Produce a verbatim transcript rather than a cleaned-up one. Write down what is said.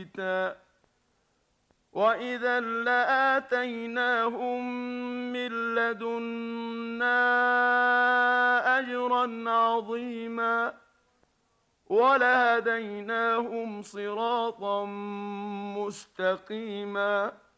وقيتا وإذا لآتيناهم من لدنا أجرا عظيما ولهديناهم صراطا مستقيما